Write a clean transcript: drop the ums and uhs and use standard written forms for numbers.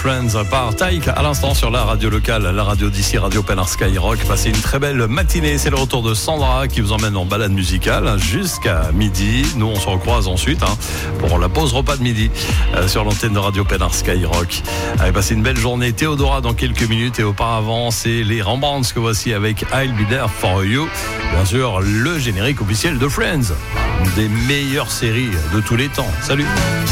Friends par Taïk à l'instant sur la radio locale, la radio d'ici, Radio Pénard Skyrock. Passez une très belle matinée. C'est le retour de Sandra qui vous emmène en balade musicale jusqu'à midi. Nous, on se recroise ensuite pour la pause repas de midi sur l'antenne de Radio Pénard Skyrock. Allez, passez une belle journée. Théodora dans quelques minutes et auparavant, c'est les Rembrandts que voici avec I'll Be There For You. Bien sûr, le générique officiel de Friends, une des meilleures séries de tous les temps. Salut!